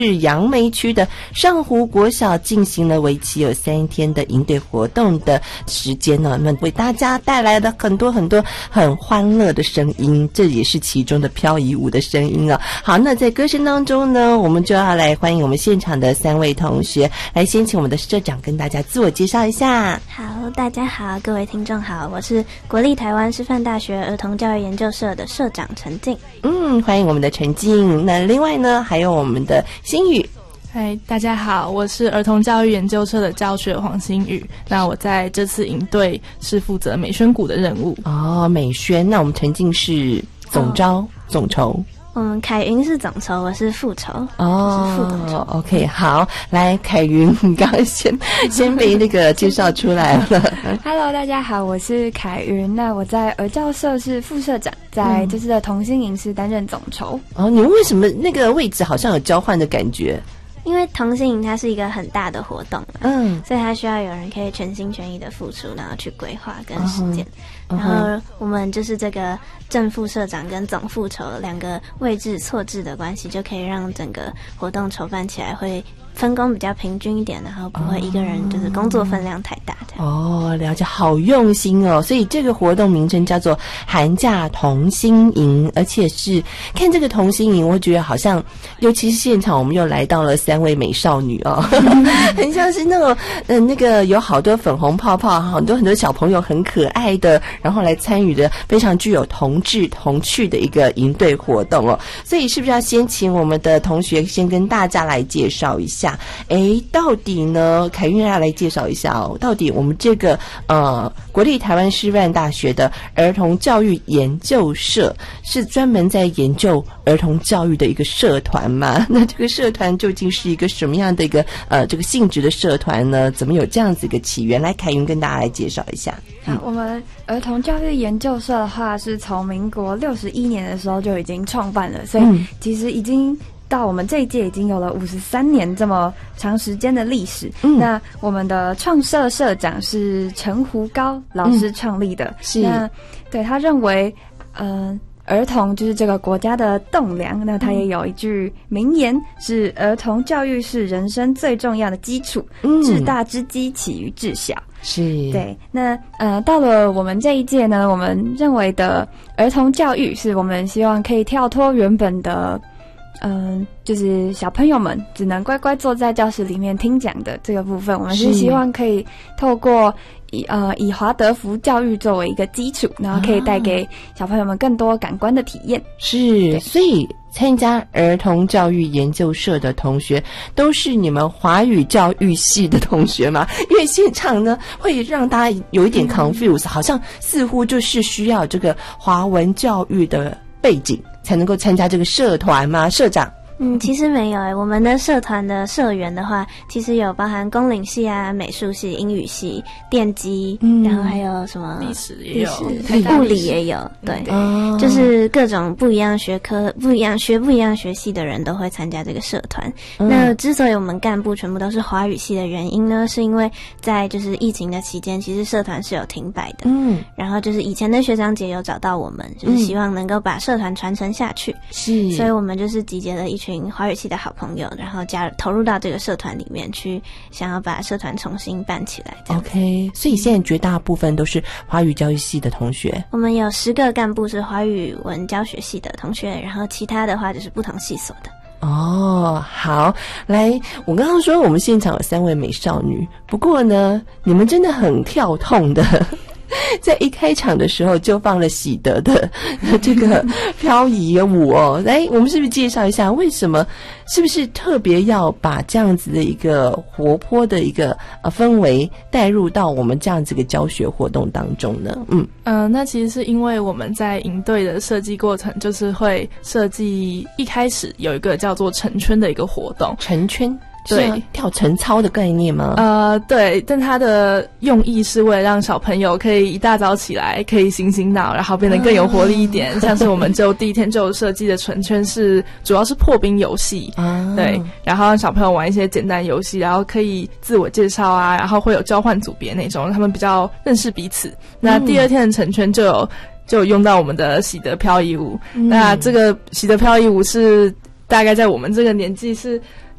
是杨梅区的上湖国小进行了为期有3天的营队活动的时间呢，那为大家带来了很多很欢乐的声音，这也是其中的漂移舞的声音哦。好，那在歌声当中呢，我们就要来欢迎我们现场的3位同学，来先请我们的社长跟大家自我介绍一下。 好，大家好，各位听众好，我是国立台湾师范大学儿童教育研究社的社长陈静。 欢迎我们的陈静。那另外呢，还有我们的新宇。 嗨，大家好，我是儿童教育研究社的教学黄新宇。那我在这次营队是负责美宣股的任务。 哦，美宣。那我们陈静是总招、总筹。 凯云是总筹，我是副筹。 哦， 是副总筹。 OK， 好，来，凯云，你刚刚先被那个介绍出来了。 Hello， 大家好，我是凯云。那我在儿教社是副社长，在这次的同心营是担任总筹。 哦，你们为什么那个位置好像有交换的感觉？ 因为同心营它是一个很大的活动，所以它需要有人可以全心全意的付出，然后去规划跟实践。然后我们就是这个正副社长跟总副筹2个位置错置的关系，就可以让整个活动筹办起来会分工比较平均一点，然后不会一个人就是工作分量太大这样。 哦，了解，好用心哦。所以这个活动名称叫做寒假同心营，而且是看这个同心营，我觉得好像，尤其是现场我们又来到了3位美少女哦，很像是那种那个有好多粉红泡泡，很多小朋友很可爱的，然后来参与的非常具有同志同趣的一个营队活动哦。所以是不是要先请我们的同学先跟大家来介绍一下？到底呢，凯云要来介绍一下哦，到底我们这个国立台湾师范大学的儿童教育研究社是专门在研究儿童教育的一个社团吗？那这个社团究竟是一个什么样的一个这个性质的社团呢？怎么有这样子一个起源？来，凯云跟大家来介绍一下。 好，我们儿童教育研究社的话，是从民国61年的时候就已经创办了，所以其实已经到我们这一届已经有了53年这么长时间的历史。那我们的创社社长是陈胡高老师创立的。是，那对他认为儿童就是这个国家的栋梁，那他也有一句名言是儿童教育是人生最重要的基础，治大之基起于治小。 是， 对。那到了我们这一届呢，我们认为的儿童教育是我们希望可以跳脱原本的就是小朋友们只能乖乖坐在教室里面听讲的这个部分，我们是希望可以透过以华德福教育作为一个基础，然后可以带给小朋友们更多感官的体验。 是，所以参加儿童教育研究社的同学都是你们华语教育系的同学吗？因为现场呢会让大家有一点 confuse， 好像似乎就是需要这个华文教育的背景才能够参加这个社团吗？社长？ 其实没有我们的社团的社员的话，其实有包含公领系啊、美术系、英语系、电机，然后还有什么历史也有， 物理也有，对，就是各种不一样学科、不一样学系的人都会参加这个社团。那之所以我们干部全部都是华语系的原因呢，是因为在就是疫情的期间，其实社团是有停摆的。然后就是以前的学长姐有找到我们，就是希望能够把社团传承下去。是，所以我们就是集结了一群华语系的好朋友，然后投入到这个社团里面去，想要把社团重新办起来。 OK， 所以现在绝大部分都是华语教育系的同学。 我们有10个干部是华语文教学系的同学，然后其他的话就是不同系所的。 哦，好，来，我刚刚说我们现场有3位美少女，不过呢，你们真的很跳痛的。在一开场的时候就放了喜德的这个漂移舞哦，来，我们是不是介绍一下为什么？是不是特别要把这样子的一个活泼的一个氛围带入到我们这样子的教学活动当中呢？ 那其实是因为我们在营队的设计过程，就是会设计一开始有一个叫做成圈的一个活动， 成圈。 对， 跳晨操的概念吗？ 对，但它的用意是为了让小朋友可以一大早起来，可以醒醒脑，然后变得更有活力一点。像是我们就第一天就有设计的成圈是主要是破冰游戏，对，然后让小朋友玩一些简单游戏，然后可以自我介绍啊，然后会有交换组别那种，让他们比较认识彼此。那第二天的成圈就有用到我们的喜德漂移舞。那这个喜德漂移舞是大概在我们这个年纪是